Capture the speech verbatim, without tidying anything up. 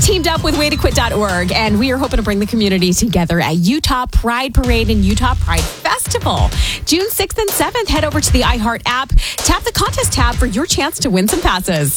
teamed up with way to quit dot org, and we are hoping to bring the community together at Utah Pride Parade and Utah Pride Festival. June sixth and seventh, head over to the iHeart app, tap the contest tab for your chance to win some passes.